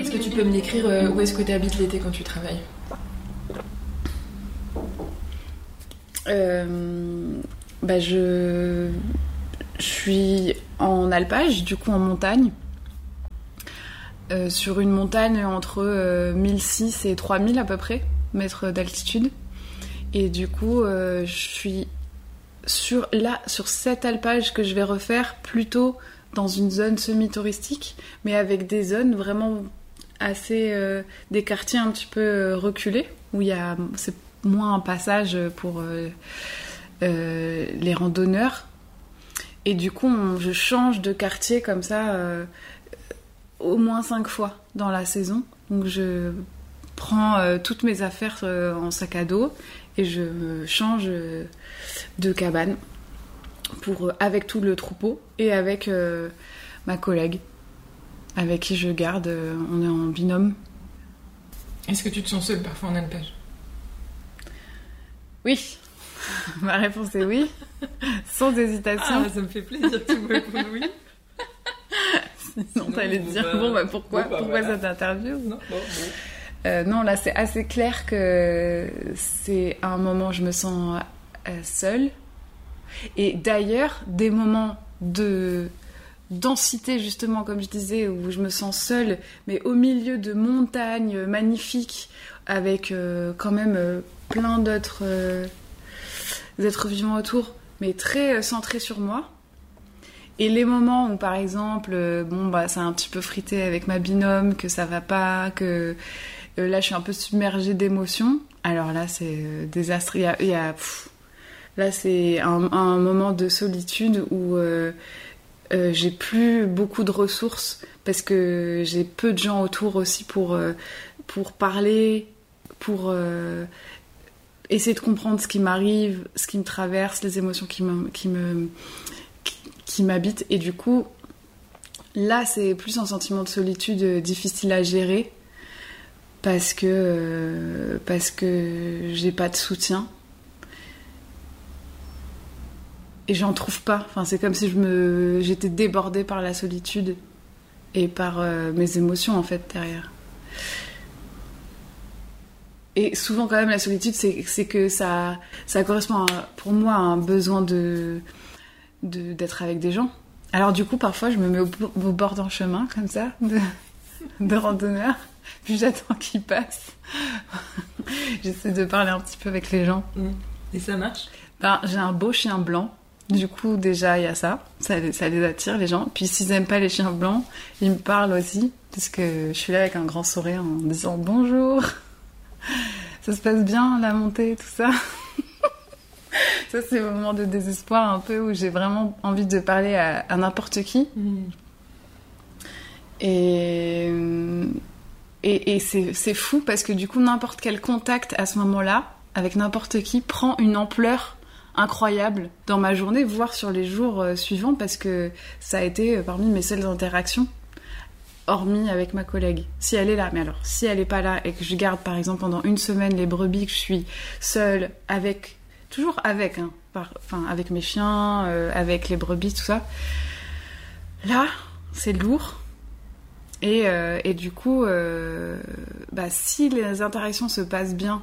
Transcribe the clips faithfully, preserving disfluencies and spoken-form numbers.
Est-ce que tu peux me décrire euh, où est-ce que tu habites l'été quand tu travailles ? euh, bah je... je suis en alpage, du coup en montagne. Euh, sur une montagne entre euh, mille six et trois mille à peu près mètres d'altitude. Et du coup, euh, je suis sur, là, sur cet alpage que je vais refaire plutôt dans une zone semi-touristique, mais avec des zones vraiment assez... Euh, des quartiers un petit peu euh, reculés, où il y a, c'est moins un passage pour euh, euh, les randonneurs. Et du coup, on, je change de quartier comme ça... Euh, au moins cinq fois dans la saison. Donc je prends euh, toutes mes affaires euh, en sac à dos et je me change euh, de cabane pour, euh, avec tout le troupeau et avec euh, ma collègue avec qui je garde. Euh, on est en binôme. Est-ce que tu te sens seule parfois en alpage ? Oui. Ma réponse est oui. Sans hésitation. Ah, ça me fait plaisir que tu me répondes oui. Sinon, t'allais te dire, bah, bon, bah pourquoi, bon, bah, pourquoi voilà. Cette interview non, bon, bon. Euh, non, là, c'est assez clair que c'est un moment où je me sens euh, seule. Et d'ailleurs, des moments de densité, justement, comme je disais, où je me sens seule, mais au milieu de montagnes magnifiques, avec euh, quand même euh, plein d'autres euh, êtres vivants autour, mais très euh, centrés sur moi. Et les moments où, par exemple, euh, bon, bah, c'est un petit peu frité avec ma binôme, que ça va pas, que euh, là, je suis un peu submergée d'émotions. Alors là, c'est euh, désastre. Il y a, il y a, pff, là, c'est un, un moment de solitude où euh, euh, j'ai plus beaucoup de ressources parce que j'ai peu de gens autour aussi pour, euh, pour parler, pour euh, essayer de comprendre ce qui m'arrive, ce qui me traverse, les émotions qui me... Qui me qui m'habite, et du coup là c'est plus un sentiment de solitude euh, difficile à gérer parce que euh, parce que j'ai pas de soutien et j'en trouve pas. Enfin, c'est comme si je me j'étais débordée par la solitude et par euh, mes émotions en fait derrière. Et souvent quand même la solitude c'est, c'est que ça ça correspond à, pour moi à un besoin de De, d'être avec des gens. Alors du coup parfois je me mets au, au bord d'un chemin comme ça de, de randonneur, puis j'attends qu'ils passent. J'essaie de parler un petit peu avec les gens. Mmh. Et ça marche ? Ben, j'ai un beau chien blanc, du coup déjà il y a ça, ça, ça les attire les gens. Puis s'ils aiment pas les chiens blancs, ils me parlent aussi, parce que je suis là avec un grand sourire en disant bonjour, ça se passe bien la montée, tout ça. Ça, c'est le moment de désespoir un peu où j'ai vraiment envie de parler à, à n'importe qui. Mmh. Et, et, et c'est, c'est fou parce que du coup, n'importe quel contact à ce moment-là, avec n'importe qui, prend une ampleur incroyable dans ma journée, voire sur les jours euh, suivants, parce que ça a été euh, parmi mes seules interactions, hormis avec ma collègue. Si elle est là, mais alors, si elle n'est pas là et que je garde, par exemple, pendant une semaine les brebis, que je suis seule avec... Toujours avec, hein, par, enfin, avec mes chiens, euh, avec les brebis, tout ça. Là, c'est lourd. Et, euh, et du coup, euh, bah, si les interactions se passent bien,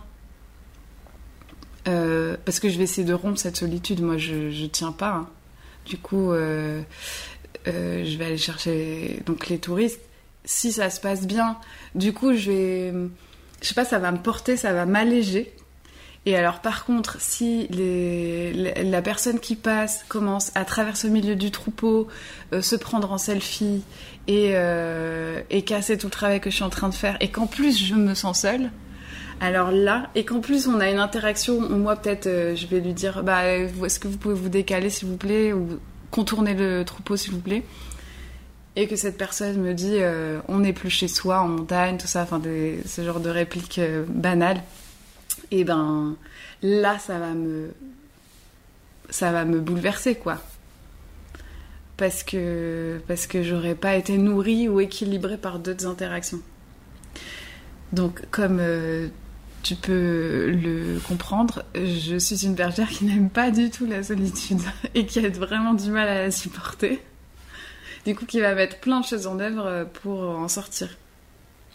euh, parce que je vais essayer de rompre cette solitude, moi je, je tiens pas. Hein. Du coup, euh, euh, je vais aller chercher donc, les touristes. Si ça se passe bien, du coup, je vais... Je sais pas, ça va me porter, ça va m'alléger. Et alors par contre, si les, les, la personne qui passe commence à traverser au milieu du troupeau, euh, se prendre en selfie et, euh, et casser tout le travail que je suis en train de faire, et qu'en plus je me sens seule, alors là, et qu'en plus on a une interaction où moi peut-être euh, je vais lui dire bah, est-ce que vous pouvez vous décaler s'il vous plaît, ou contourner le troupeau s'il vous plaît, et que cette personne me dit euh, on n'est plus chez soi en montagne, tout ça, enfin des, ce genre de répliques euh, banales. Et ben là ça va me ça va me bouleverser quoi, parce que parce que j'aurais pas été nourrie ou équilibrée par d'autres interactions. Donc comme euh, tu peux le comprendre, je suis une bergère qui n'aime pas du tout la solitude et qui a vraiment du mal à la supporter, du coup qui va mettre plein de choses en œuvre pour en sortir.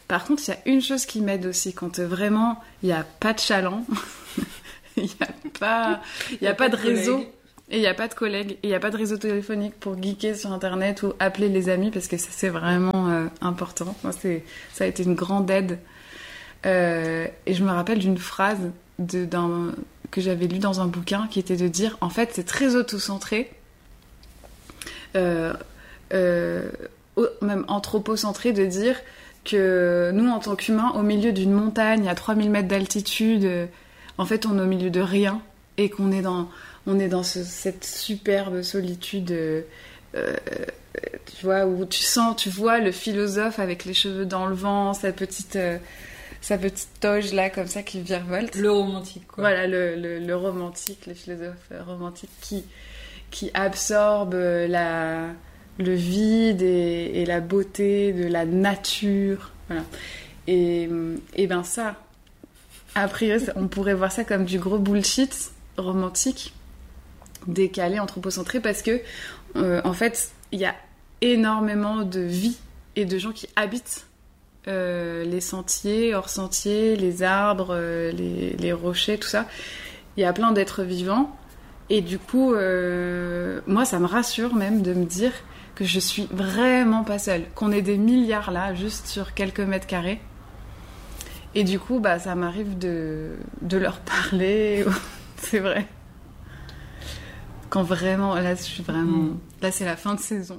Par contre, il y a une chose qui m'aide aussi, quand euh, vraiment il n'y a pas de chaland, il n'y a pas, il y a pas de réseau, et il n'y a pas de collègues, et il n'y a pas de réseau téléphonique pour geeker sur Internet ou appeler les amis, parce que ça, c'est vraiment euh, important. Moi, c'est, ça a été une grande aide. Euh, et je me rappelle d'une phrase de, d'un, que j'avais lue dans un bouquin, qui était de dire, en fait, c'est très auto-centré, euh, euh, même anthropocentré, de dire que nous, en tant qu'humains, au milieu d'une montagne à trois mille mètres d'altitude, euh, en fait, on est au milieu de rien, et qu'on est dans, on est dans ce, cette superbe solitude, euh, euh, tu vois, où tu sens, tu vois le philosophe avec les cheveux dans le vent, sa petite, euh, sa petite toge là, comme ça, qui virevolte. Le romantique, quoi. Voilà, le, le, le romantique, le philosophe romantique qui, qui absorbe la... le vide et, et la beauté de la nature, voilà. Et, et ben ça, a priori, on pourrait voir ça comme du gros bullshit romantique, décalé, anthropocentré, parce que euh, en fait, il y a énormément de vie et de gens qui habitent euh, les sentiers, hors sentiers, les arbres, euh, les, les rochers, tout ça. Il y a plein d'êtres vivants, et du coup, euh, moi, ça me rassure même de me dire que je suis vraiment pas seule, qu'on est des milliards là, juste sur quelques mètres carrés. Et du coup, bah, ça m'arrive de, de leur parler. C'est vrai. Quand vraiment, là, je suis vraiment... Mmh. Là, c'est la fin de saison.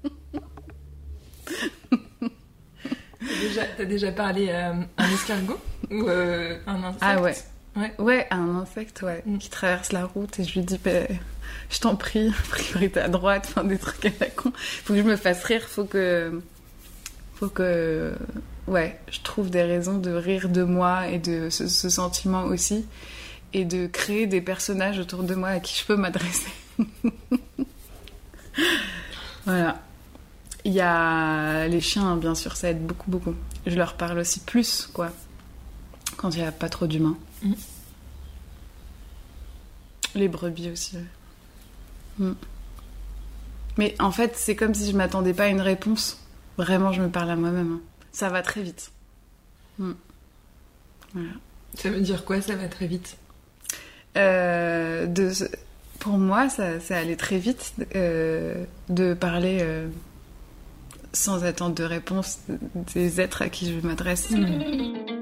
T'as déjà, t'as déjà parlé à un escargot ou euh, un insecte? Ah ouais. Ouais, ouais un insecte, ouais, mmh. qui traverse la route, et je lui dis... Bah, je t'en prie, priorité à droite, enfin des trucs à la con. Faut que je me fasse rire, faut que... Faut que... Ouais, je trouve des raisons de rire de moi et de ce, ce sentiment aussi. Et de créer des personnages autour de moi à qui je peux m'adresser. Voilà. Il y a les chiens, bien sûr, ça aide beaucoup, beaucoup. Je leur parle aussi plus, quoi. Quand il n'y a pas trop d'humains. Mmh. Les brebis aussi, ouais. Mm. Mais en fait, c'est comme si je m'attendais pas à une réponse. Vraiment, je me parle à moi-même. Hein. Ça va très vite. Mm. Voilà. Ça veut dire quoi, ça va très vite? euh, de, Pour moi, ça, ça allait très vite euh, de parler euh, sans attendre de réponse des êtres à qui je m'adresse. Mm.